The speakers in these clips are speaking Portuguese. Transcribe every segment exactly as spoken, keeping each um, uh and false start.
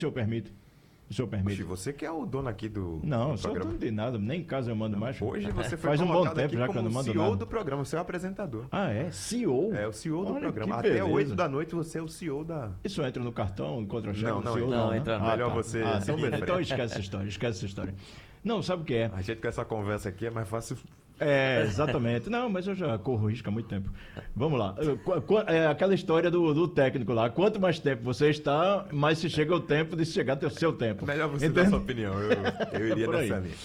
O senhor permite? O senhor permite? Oxe, você que é o dono aqui do, Não, do só programa. não tem nada, nem em casa eu mando mais. Hoje você foi Faz um bom colocado tempo aqui já que eu como não mando C E O nada. do programa, você é o apresentador. Ah, é? C E O? É, o C E O do Olha, programa. que Até beleza. oito da noite você é o C E O da... Isso entra no cartão, encontra cheque Não, do não C E O? entra. Não, né? entra não. Melhor você Ah, seguir então, em beleza. frente. Então esquece essa história, esquece essa história. Não, sabe o que é? A gente com essa conversa aqui é mais fácil... É, exatamente. Não, mas eu já corro risco há muito tempo. Vamos lá. Qu- qu- É aquela história do, do técnico lá. Quanto mais tempo você está, mais se chega o tempo de chegar até o seu tempo. Melhor você Entende? dar sua opinião, eu, eu iria Por aí. nessa linha.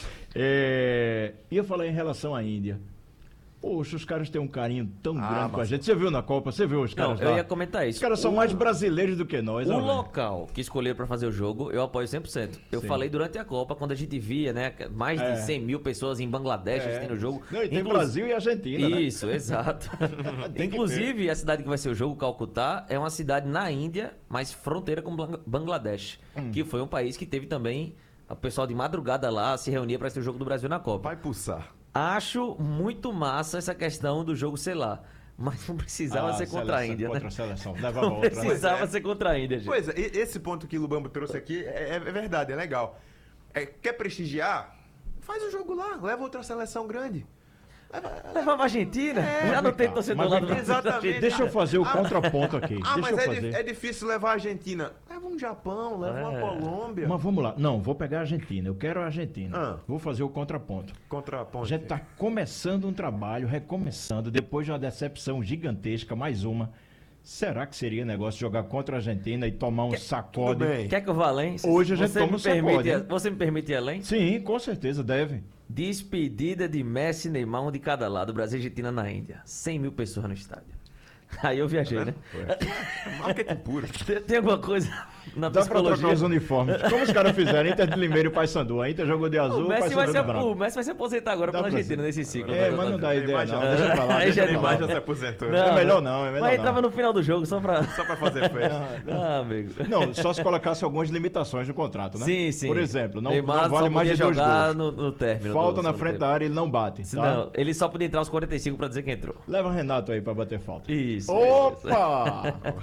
É, e eu falei em relação à Índia. Poxa, os caras têm um carinho tão Ah, grande com a mas- gente. Você viu na Copa? Você viu os Não, caras eu lá? ia comentar Os isso. caras são O- mais brasileiros do que nós. O ó, velho. local que escolheram pra fazer o jogo, eu apoio cem por cento. Eu Sim. falei durante a Copa, quando a gente via, né, mais de É. cem mil pessoas em Bangladesh É. assistindo o jogo. Não, e tem Inclu- Brasil e Argentina, né? Isso, exato. Tem que Inclusive, a cidade que vai ser o jogo, Calcutá, é uma cidade na Índia, mas fronteira com Bang- Bangladesh, Hum. que foi um país que teve também o pessoal de madrugada lá se reunia para assistir o jogo do Brasil na Copa. Vai pulsar. Acho muito massa essa questão do jogo ser lá, mas não precisava Ah, ser contra a seleção- Índia, contra né? a seleção. Leva Não outra, né? precisava Pois é. ser contra a Índia, gente. Pois é, e- esse ponto que o Lubambo trouxe aqui é, é verdade, é legal. É, quer prestigiar? Faz o jogo lá, leva outra seleção grande. Levava a Argentina? É, Já não tem Mas torcedor lá do vem cá, Brasil. da exatamente. Argentina. Deixa eu fazer o Ah, contraponto aqui. Ah, Deixa mas eu é, fazer. di- é difícil levar a Argentina. Leva um Japão, leva uma É. Colômbia. Mas vamos lá. Não, vou pegar a Argentina. Eu quero a Argentina. Ah. Vou fazer o contraponto. A Contraponto. gente está começando um trabalho, recomeçando, depois de uma decepção gigantesca, mais uma. Será que seria negócio jogar contra a Argentina e tomar um sacode? tudo bem. Quer que eu vá além? Hoje a gente Você toma me um sacode, permite, hein? Você me permite ir além? Sim, com certeza, deve. Despedida de Messi e Neymar, um de cada lado, Brasil e Argentina na Índia. cem mil pessoas no estádio. Aí eu viajei, né? Marketing puro. Tem, tem alguma coisa na Dá pra trocar psicologia? os uniformes. Como os caras fizeram? Inter de Limeira e Paysandu. A Inter jogou de azul, O o Messi, vai Paysandu se, de branco. o Messi vai se aposentar agora Dá pela pra Argentina ser. nesse ciclo. É, né? mas não dá ideia Neymar não. já- Deixa pra lá, Aí deixa já pra Neymar lá. já se aposentou. Não, É melhor não, é melhor Mas ele não. tava no final do jogo só pra... Só pra fazer festa. Ah, amigo. Não, só se colocasse algumas limitações no contrato, né? Sim, sim. Por exemplo, não, Neymar não vale só mais de podia dois jogar gols. no, no término. Falta do na segundo frente tempo. da área, ele não bate. Tá? Não, ele só podia entrar aos quarenta e cinco pra dizer que entrou. Leva o Renato aí pra bater falta. Isso. Opa!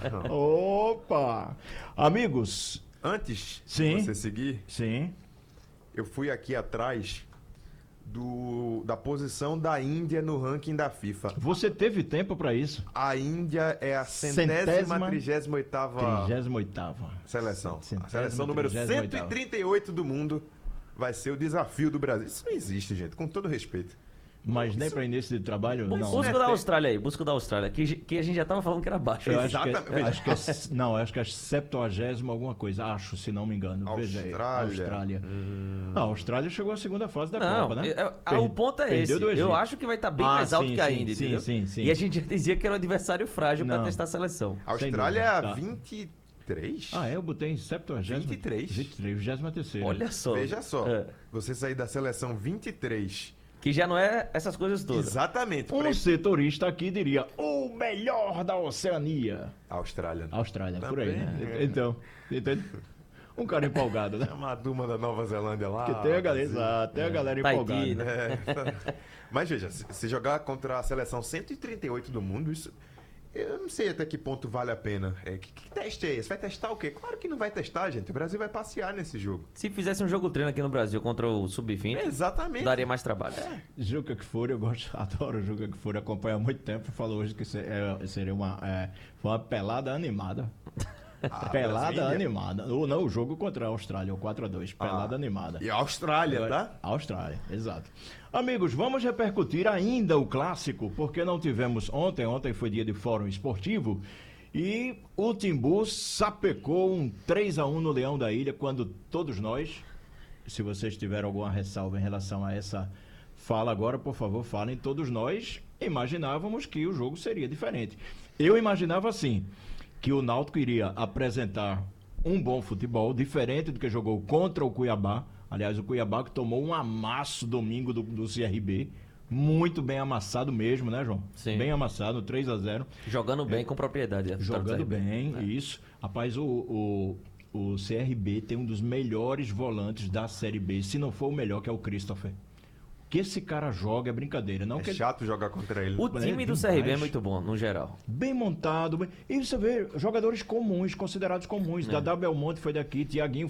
Opa! Amigos, Antes Sim. de você seguir, sim. eu fui aqui atrás do, da posição da Índia no ranking da FIFA. Você teve tempo pra isso? A Índia é a centésima, Centésima, trigésima oitava trigésima oitava. seleção. A Centésima, seleção número trigésima cento e oitava. trinta e oito do mundo vai ser o desafio do Brasil. Isso não existe, gente, com todo respeito. Mas nem pra início de trabalho, não. Busca é da feio. Austrália aí, busca da Austrália, que, que a gente já tava falando que era baixo. Eu acho que, é, Exatamente. acho que é, não, acho que é septuagésima alguma coisa, acho, se não me engano. Veja aí. Austrália. Austrália. Ah, a Austrália chegou à segunda fase da Não, Copa, né? é- é- Per- o ponto é perdeu esse. do Egito. Eu acho que vai estar bem Ah, mais alto sim, que a sim, Índia, sim, entendeu? sim, sim. E a gente já dizia que era um adversário frágil pra Não. testar a seleção. A Sem Austrália é a dúvida, tá. vinte e três? Ah, é? Eu botei em septuagésima. vinte e três. vinte e três, vigésima terceira. Olha só. Veja só, É. você sair da seleção vinte e três. Que já não é essas coisas todas. Exatamente. Um pra- setorista aqui diria o melhor da Oceania. Austrália. Austrália, por aí, Também, né? é. Então, então, um cara empolgado, né? É uma turma da Nova Zelândia lá. Porque tem a galera, Brasil. exato, tem a galera Tahiti, empolgada. né? É. Mas veja, se se jogar contra a seleção cento e trinta e oito do mundo, isso. Eu não sei até que ponto vale a pena. É, que, que teste é esse? Vai testar o quê? Claro que não vai testar, gente. O Brasil vai passear nesse jogo. Se fizesse um jogo treino aqui no Brasil contra o sub vinte, Exatamente. daria mais trabalho. Juca Kfouri, eu gosto, adoro o Juca Kfouri, acompanho há muito tempo, falou hoje que se- é, seria uma, é, foi uma pelada animada. Ah, pelada Brasília. animada. Ou não, o jogo contra a Austrália, o quatro a dois, pelada Ah. animada. E a Austrália, tá? Austrália, exato. Amigos, vamos repercutir ainda o clássico, porque não tivemos ontem, ontem foi dia de fórum esportivo, e o Timbu sapecou um três a um no Leão da Ilha, quando todos nós, se vocês tiverem alguma ressalva em relação a essa fala agora, por favor, falem, todos nós imaginávamos que o jogo seria diferente. Eu imaginava assim, que o Náutico iria apresentar um bom futebol, diferente do que jogou contra o Cuiabá. Aliás, o Cuiabá que tomou um amasso domingo do, do C R B. Muito bem amassado mesmo, né, João? Sim. Bem amassado, três a zero. Jogando bem com propriedade. Jogando bem, É. isso. Rapaz, o, o, o C R B tem um dos melhores volantes da Série B, se não for o melhor, que é o Christopher. O que esse cara joga é brincadeira. Não É que ele- chato jogar contra ele. O É time do demais. C R B é muito bom, no geral. Bem montado. Bem... E você vê, jogadores comuns, considerados comuns. É. Dadá Belmonte foi daqui, Tiaguinho